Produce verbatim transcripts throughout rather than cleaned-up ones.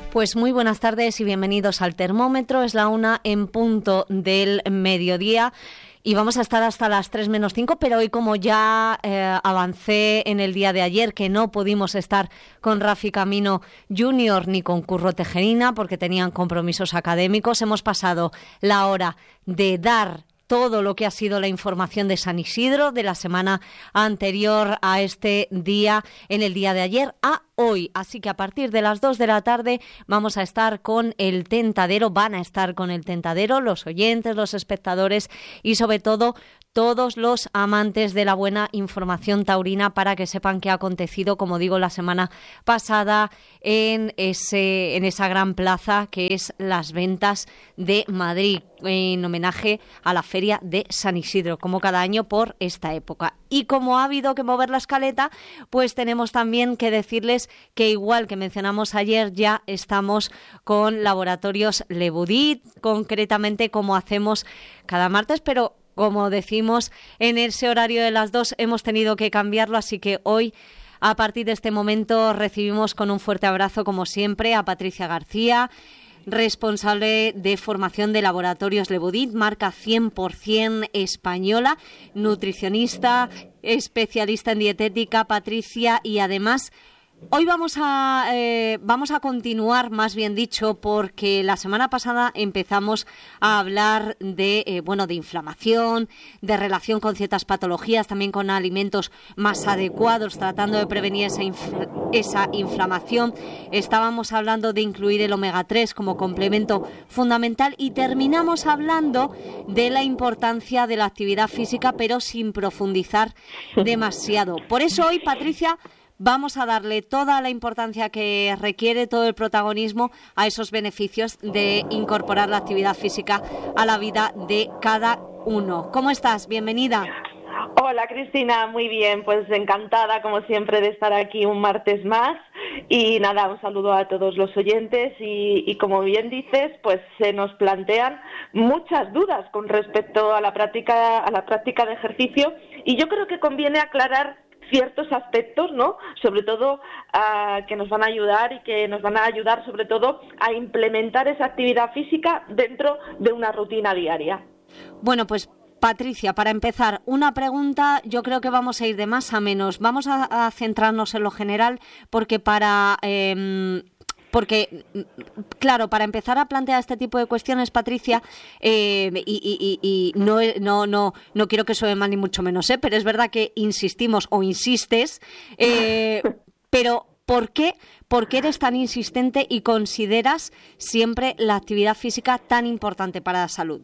Pues muy buenas tardes y bienvenidos al Termómetro. Es la una en punto del mediodía y vamos a estar hasta las tres menos cinco, pero hoy, como ya eh, avancé en el día de ayer, que no pudimos estar con Rafi Camino Junior ni con Curro Tejerina porque tenían compromisos académicos, hemos pasado la hora de dar todo lo que ha sido la información de San Isidro de la semana anterior a este día, en el día de ayer a hoy. Así que a partir de las dos de la tarde vamos a estar con el Tentadero, van a estar con el Tentadero, los oyentes, los espectadores y sobre todo todos los amantes de la buena información taurina, para que sepan qué ha acontecido, como digo, la semana pasada en ese en esa gran plaza que es Las Ventas de Madrid, en homenaje a la Feria de San Isidro, como cada año por esta época. Y como ha habido que mover la escaleta, pues tenemos también que decirles que, igual que mencionamos ayer, ya estamos con Laboratorios Le Boudit, concretamente como hacemos cada martes, pero como decimos en ese horario de las dos, hemos tenido que cambiarlo, así que hoy, a partir de este momento, recibimos con un fuerte abrazo, como siempre, a Patricia García, responsable de formación de Laboratorios Le Boudit, marca cien por ciento española, nutricionista, especialista en dietética. Patricia, y además hoy vamos a eh, vamos a continuar, más bien dicho, porque la semana pasada empezamos a hablar de eh, bueno de inflamación, de relación con ciertas patologías, también con alimentos más adecuados, tratando de prevenir esa, inf- esa inflamación. Estábamos hablando de incluir el omega tres como complemento fundamental y terminamos hablando de la importancia de la actividad física, pero sin profundizar demasiado. Por eso hoy, Patricia, vamos a darle toda la importancia que requiere, todo el protagonismo a esos beneficios de incorporar la actividad física a la vida de cada uno. ¿Cómo estás? Bienvenida. Hola, Cristina, muy bien, pues encantada como siempre de estar aquí un martes más y nada, un saludo a todos los oyentes y, y como bien dices, pues se nos plantean muchas dudas con respecto a la práctica, a la práctica de ejercicio, y yo creo que conviene aclarar ciertos aspectos, ¿no? Sobre todo uh, que nos van a ayudar y que nos van a ayudar sobre todo a implementar esa actividad física dentro de una rutina diaria. Bueno, pues Patricia, para empezar, una pregunta. Yo creo que vamos a ir de más a menos. Vamos a, a centrarnos en lo general, porque para... Eh, Porque, claro, para empezar a plantear este tipo de cuestiones, Patricia, eh, y, y, y no, no, no, no quiero que suene mal ni mucho menos, ¿eh? Pero es verdad que insistimos o insistes, eh, pero ¿por qué, ¿por qué eres tan insistente y consideras siempre la actividad física tan importante para la salud?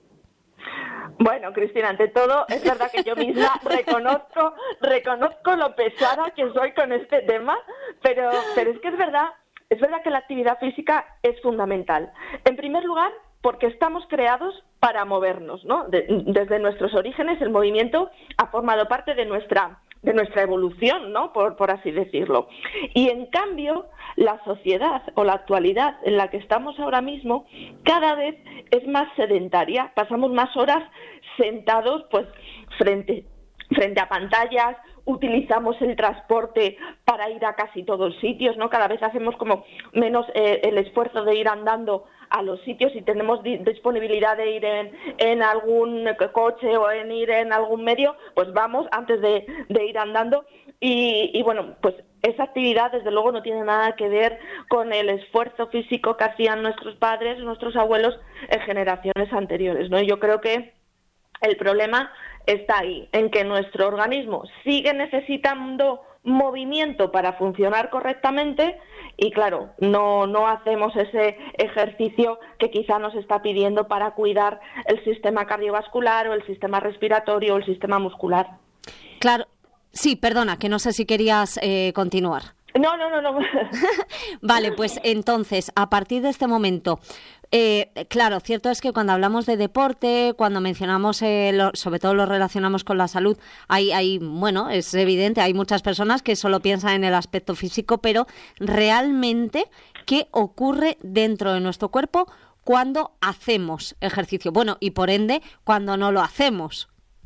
Bueno, Cristina, ante todo, es verdad que yo misma reconozco, reconozco lo pesada que soy con este tema, pero, pero es que es verdad... Es verdad que la actividad física es fundamental. En primer lugar, porque estamos creados para movernos, ¿no? De, desde nuestros orígenes el movimiento ha formado parte de nuestra, de nuestra evolución, ¿no? Por, por así decirlo. Y en cambio, la sociedad o la actualidad en la que estamos ahora mismo cada vez es más sedentaria. Pasamos más horas sentados, pues, frente, frente a pantallas. Utilizamos el transporte para ir a casi todos sitios, ¿no? Cada vez hacemos como menos eh, el esfuerzo de ir andando a los sitios, y tenemos di- disponibilidad de ir en, en algún coche o en ir en algún medio, pues vamos antes de, de ir andando. Y, y bueno, pues esa actividad desde luego no tiene nada que ver con el esfuerzo físico que hacían nuestros padres, nuestros abuelos en generaciones anteriores, ¿no? Yo creo que el problema está ahí, en que nuestro organismo sigue necesitando movimiento para funcionar correctamente y, claro, no, no hacemos ese ejercicio que quizá nos está pidiendo para cuidar el sistema cardiovascular o el sistema respiratorio o el sistema muscular. Claro, sí, perdona, que no sé si querías eh, continuar. No, no, no, no. Vale, pues entonces, a partir de este momento, eh, claro, cierto es que cuando hablamos de deporte, cuando mencionamos, eh, lo, sobre todo lo relacionamos con la salud, hay, hay, bueno, es evidente, hay muchas personas que solo piensan en el aspecto físico, pero realmente, ¿qué ocurre dentro de nuestro cuerpo cuando hacemos ejercicio? Bueno, y por ende, cuando no lo hacemos.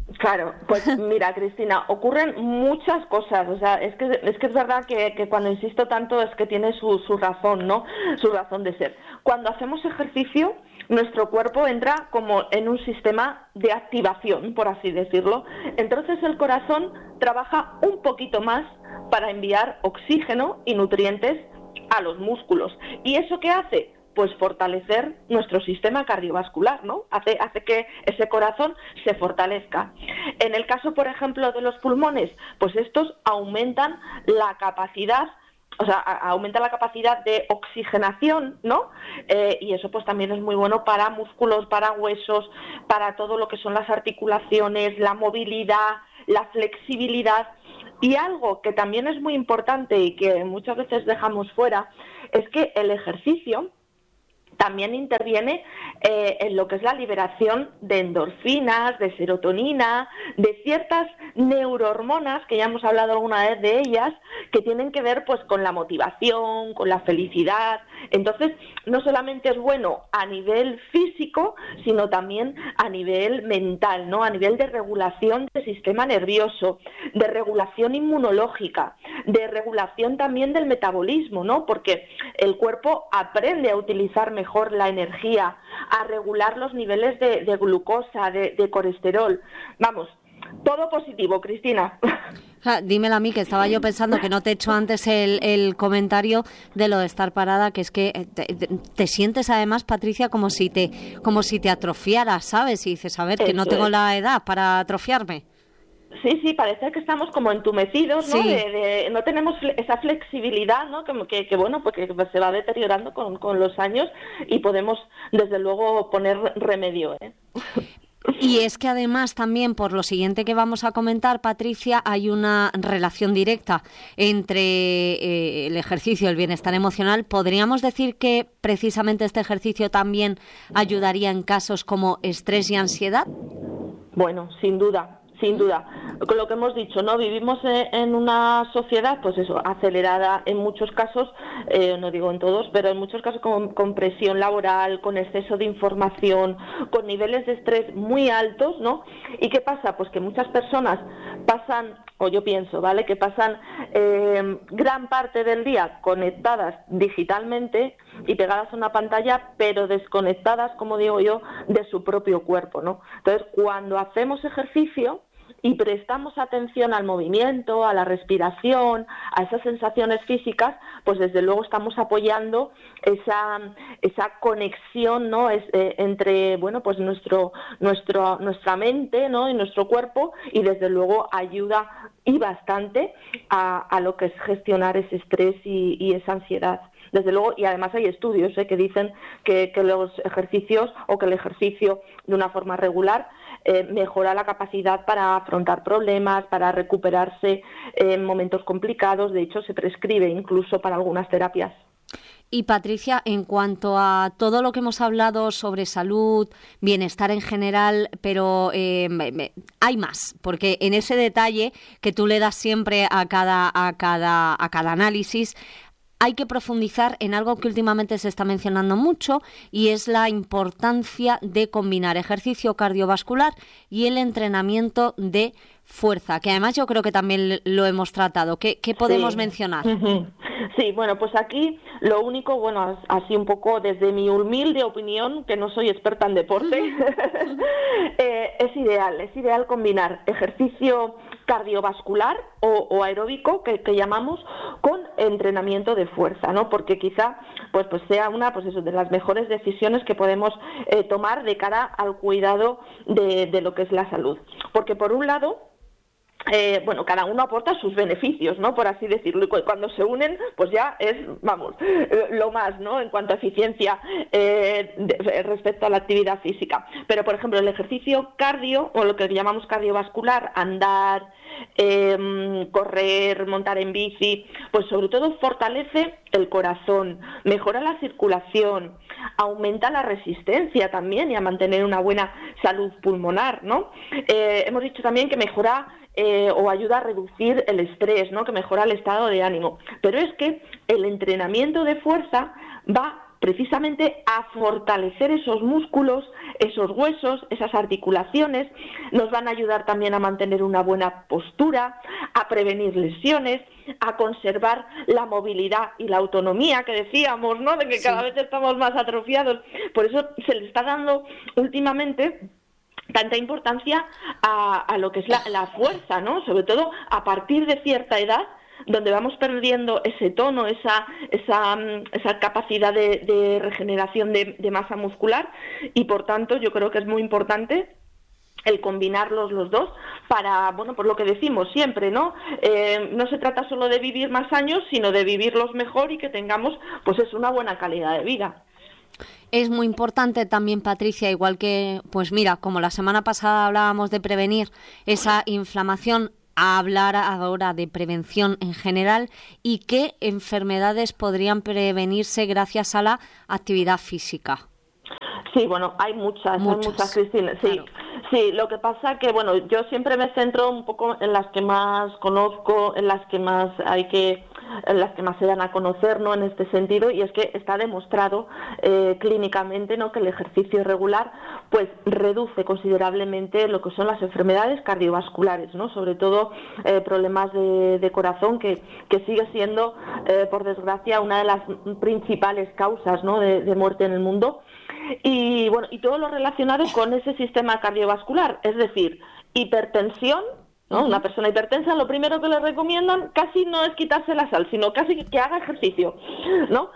Claro, pues mira, Cristina, ocurren muchas cosas, o sea, es que es que es verdad que, que cuando insisto tanto es que tiene su, su razón, ¿no? Su razón de ser. Cuando hacemos ejercicio, nuestro cuerpo entra como en un sistema de activación, por así decirlo. Entonces el corazón trabaja un poquito más para enviar oxígeno y nutrientes a los músculos. ¿Y eso qué hace? Pues fortalecer nuestro sistema cardiovascular, ¿no? Hace, hace que ese corazón se fortalezca. En el caso, por ejemplo, de los pulmones, pues estos aumentan la capacidad, o sea, a, aumenta la capacidad de oxigenación, ¿no? Eh, y eso pues también es muy bueno para músculos, para huesos, para todo lo que son las articulaciones, la movilidad, la flexibilidad. Y algo que también es muy importante y que muchas veces dejamos fuera es que el ejercicio también interviene eh, en lo que es la liberación de endorfinas, de serotonina, de ciertas neurohormonas, que ya hemos hablado alguna vez de ellas, que tienen que ver pues con la motivación, con la felicidad. Entonces, no solamente es bueno a nivel físico, sino también a nivel mental, ¿no? A nivel de regulación del sistema nervioso, de regulación inmunológica, de regulación también del metabolismo, ¿no? Porque el cuerpo aprende a utilizar mejor mejor la energía, a regular los niveles de, de glucosa, de, de colesterol. Vamos, todo positivo, Cristina. Ah, dímelo a mí, que estaba yo pensando que no te he hecho antes el, el comentario de lo de estar parada, que es que te, te sientes además, Patricia, como si te como si te atrofiaras, ¿sabes? Y dices, a ver, que Eso no tengo es. la edad para atrofiarme. Sí, sí, parece que estamos como entumecidos, ¿no? Sí. De, de, no tenemos esa flexibilidad, ¿no? Que, que, que bueno, pues que se va deteriorando con, con los años y podemos, desde luego, poner remedio, ¿eh? Y es que además también, por lo siguiente que vamos a comentar, Patricia, hay una relación directa entre eh, el ejercicio y el bienestar emocional. ¿Podríamos decir que precisamente este ejercicio también ayudaría en casos como estrés y ansiedad? Bueno, sin duda. Sin duda, con lo que hemos dicho, ¿no? Vivimos en una sociedad, pues eso, acelerada en muchos casos, eh, no digo en todos, pero en muchos casos con, con presión laboral, con exceso de información, con niveles de estrés muy altos, ¿no? ¿Y qué pasa? Pues que muchas personas pasan, o yo pienso, ¿vale? Que pasan eh, gran parte del día conectadas digitalmente y pegadas a una pantalla, pero desconectadas, como digo yo, de su propio cuerpo, ¿no? Entonces, cuando hacemos ejercicio y prestamos atención al movimiento, a la respiración, a esas sensaciones físicas, pues desde luego estamos apoyando esa esa conexión, ¿no? Es, eh, entre bueno, pues nuestro nuestro nuestra mente, ¿no? Y nuestro cuerpo, y desde luego ayuda y bastante a, a lo que es gestionar ese estrés y, y esa ansiedad. Desde luego, y además hay estudios ¿eh? que dicen que, que los ejercicios o que el ejercicio de una forma regular eh, mejora la capacidad para afrontar problemas, para recuperarse en momentos complicados. De hecho, se prescribe incluso para algunas terapias. Y Patricia, en cuanto a todo lo que hemos hablado sobre salud, bienestar en general, pero eh, hay más, porque en ese detalle que tú le das siempre a cada, a cada, a cada análisis, hay que profundizar en algo que últimamente se está mencionando mucho, y es la importancia de combinar ejercicio cardiovascular y el entrenamiento de fuerza, que además yo creo que también lo hemos tratado. ¿Qué, qué podemos Sí. mencionar? Sí, bueno, pues aquí lo único, bueno, así un poco desde mi humilde opinión, que no soy experta en deporte, eh, es ideal, es ideal combinar ejercicio cardiovascular o, o aeróbico, que, que llamamos, con entrenamiento de fuerza, ¿no? Porque quizá pues, pues sea una pues eso, de las mejores decisiones que podemos eh, tomar de cara al cuidado de, de lo que es la salud. Porque por un lado, Eh, bueno, cada uno aporta sus beneficios, ¿no? Por así decirlo, y cuando se unen, pues ya es, vamos, lo más, ¿no? En cuanto a eficiencia eh, de, respecto a la actividad física. Pero, por ejemplo, el ejercicio cardio, o lo que llamamos cardiovascular, andar, eh, correr, montar en bici, pues sobre todo fortalece el corazón, mejora la circulación, aumenta la resistencia también y a mantener una buena salud pulmonar, ¿no? Eh, hemos dicho también que mejora Eh, o ayuda a reducir el estrés, ¿no? Que mejora el estado de ánimo. Pero es que el entrenamiento de fuerza va precisamente a fortalecer esos músculos, esos huesos, esas articulaciones, nos van a ayudar también a mantener una buena postura, a prevenir lesiones, a conservar la movilidad y la autonomía que decíamos, ¿no? De que cada vez estamos más atrofiados. Por eso se le está dando últimamente tanta importancia a, a lo que es la, la fuerza, ¿no? Sobre todo a partir de cierta edad, donde vamos perdiendo ese tono, esa esa, esa capacidad de, de regeneración de, de masa muscular, y por tanto yo creo que es muy importante el combinarlos los dos para, bueno, por lo que decimos siempre, ¿no? Eh, no se trata solo de vivir más años, sino de vivirlos mejor y que tengamos, pues es una buena calidad de vida. Es muy importante también, Patricia, igual que, pues mira, como la semana pasada hablábamos de prevenir esa inflamación, a hablar ahora de prevención en general y qué enfermedades podrían prevenirse gracias a la actividad física. Sí, bueno, hay muchas, muchas. hay muchas, Cristina. Sí, claro. Sí, lo que pasa que, bueno, yo siempre me centro un poco en las que más conozco, en las que más hay que, en las que más se dan a conocer, ¿no? En este sentido, y es que está demostrado eh, clínicamente, ¿no? Que el ejercicio regular, pues, reduce considerablemente lo que son las enfermedades cardiovasculares, ¿no? Sobre todo eh, problemas de, de corazón, que, que sigue siendo, eh, por desgracia, una de las principales causas, ¿no? de, de muerte en el mundo. Y bueno, y todo lo relacionado con ese sistema cardiovascular, es decir, hipertensión, ¿no? Uh-huh. Una persona hipertensa, lo primero que le recomiendan casi no es quitarse la sal, sino casi que haga ejercicio, ¿no?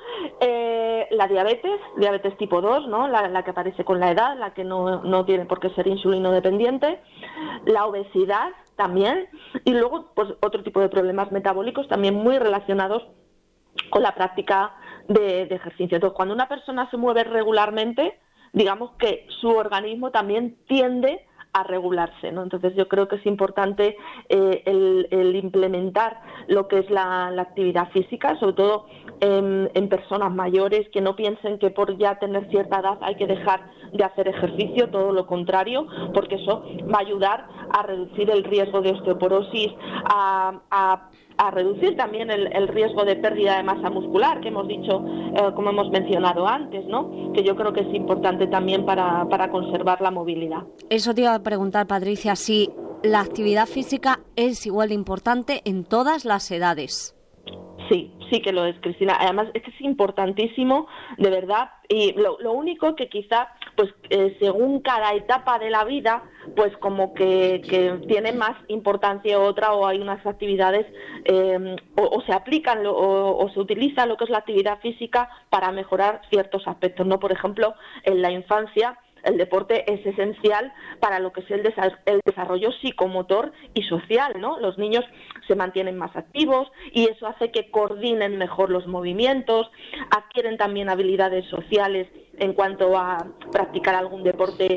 Eh, la diabetes, diabetes tipo dos, ¿no? La, la que aparece con la edad, la que no, no tiene por qué ser insulino dependiente, la obesidad también, y luego pues otro tipo de problemas metabólicos también muy relacionados con la práctica de, de ejercicio. Entonces, cuando una persona se mueve regularmente, digamos que su organismo también tiende a regularse, ¿no? Entonces, yo creo que es importante eh, el, el implementar lo que es la, la actividad física, sobre todo en, en personas mayores, que no piensen que por ya tener cierta edad hay que dejar de hacer ejercicio, todo lo contrario, porque eso va a ayudar a reducir el riesgo de osteoporosis, a, a a reducir también el, el riesgo de pérdida de masa muscular, que hemos dicho, eh, como hemos mencionado antes, ¿no? Que yo creo que es importante también para, para conservar la movilidad. Eso te iba a preguntar, Patricia, si la actividad física es igual de importante en todas las edades. Sí, sí que lo es, Cristina. Además, es que es importantísimo, de verdad, y lo, lo único que quizá, pues eh, según cada etapa de la vida, pues como que, que tiene más importancia otra, o hay unas actividades, eh, o, o se aplican lo, o, o se utiliza lo que es la actividad física para mejorar ciertos aspectos, ¿no? Por ejemplo, en la infancia, el deporte es esencial para lo que es el, desa- el desarrollo psicomotor y social, ¿no? Los niños se mantienen más activos y eso hace que coordinen mejor los movimientos, adquieren también habilidades sociales en cuanto a practicar algún deporte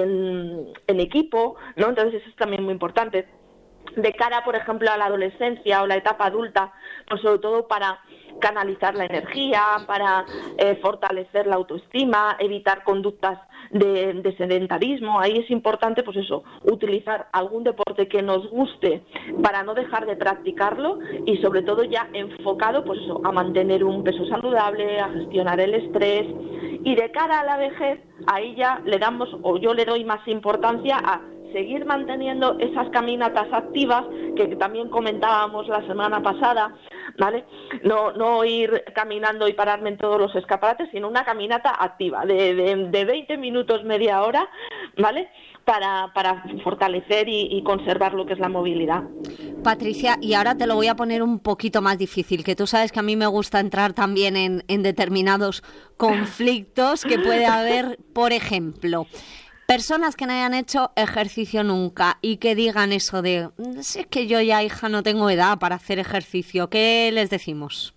en, en equipo, ¿no? Entonces eso es también muy importante. De cara, por ejemplo, a la adolescencia o la etapa adulta, pues sobre todo para canalizar la energía, para eh, fortalecer la autoestima, evitar conductas de, de sedentarismo. Ahí es importante, pues eso, utilizar algún deporte que nos guste para no dejar de practicarlo y sobre todo ya enfocado, pues eso, a mantener un peso saludable, a gestionar el estrés. Y de cara a la vejez, ahí ya le damos, o yo le doy más importancia a seguir manteniendo esas caminatas activas que también comentábamos la semana pasada, ¿vale? No, no ir caminando y pararme en todos los escaparates, sino una caminata activa de, de, de veinte minutos, media hora, ¿vale? Para, para fortalecer y, y conservar lo que es la movilidad. Patricia, y ahora te lo voy a poner un poquito más difícil, que tú sabes que a mí me gusta entrar también en, en determinados conflictos que puede haber, por ejemplo, personas que no hayan hecho ejercicio nunca y que digan eso de, si es que yo ya, hija, no tengo edad para hacer ejercicio, ¿qué les decimos?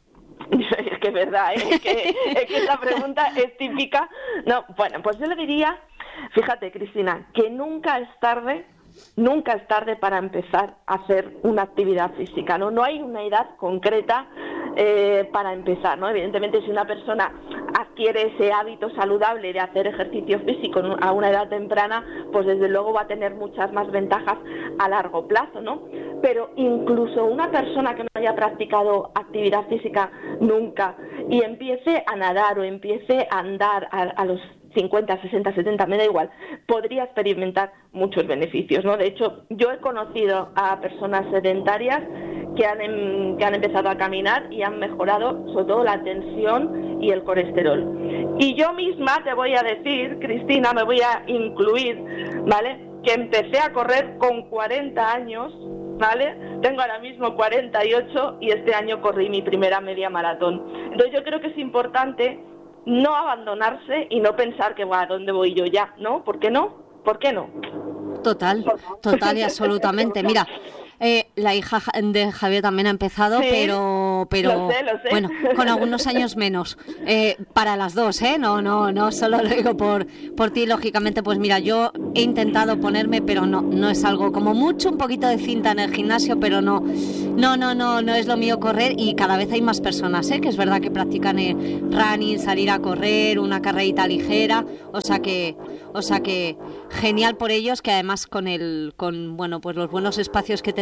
Es que es verdad, ¿eh? es, que, es que esta pregunta es típica. No, bueno, pues yo le diría, fíjate, Cristina, que nunca es tarde, nunca es tarde para empezar a hacer una actividad física, ¿no? No hay una edad concreta eh, para empezar, ¿no? Evidentemente, si una persona adquiere ese hábito saludable de hacer ejercicio físico a una edad temprana, pues desde luego va a tener muchas más ventajas a largo plazo, ¿no? Pero incluso una persona que no haya practicado actividad física nunca y empiece a nadar o empiece a andar a, a los cincuenta, sesenta, setenta, me da igual, podría experimentar muchos beneficios, ¿no? De hecho, yo he conocido a personas sedentarias que han, em, que han empezado a caminar y han mejorado sobre todo la tensión y el colesterol. Y yo misma te voy a decir, Cristina, me voy a incluir, ¿vale?, que empecé a correr con cuarenta años, ¿vale? Tengo ahora mismo cuarenta y ocho y este año corrí mi primera media maratón. Entonces yo creo que es importante no abandonarse y no pensar que, ¿a dónde voy yo ya? ¿No? ¿Por qué no? ¿Por qué no? Total, total y absolutamente. Mira, eh, la hija de Javier también ha empezado, sí, pero, pero lo sé, lo sé. bueno, con algunos años menos. Eh, para las dos, ¿eh? No, no, no solo lo digo por, por ti, lógicamente. Pues mira, yo he intentado ponerme, pero no, no es algo, como mucho un poquito de cinta en el gimnasio, pero no, no, no, no, no es lo mío correr, y cada vez hay más personas, ¿eh? Que es verdad que practican el running, salir a correr, una carrerita ligera, o sea que, o sea que genial por ellos, que además con el, con bueno, pues los buenos espacios que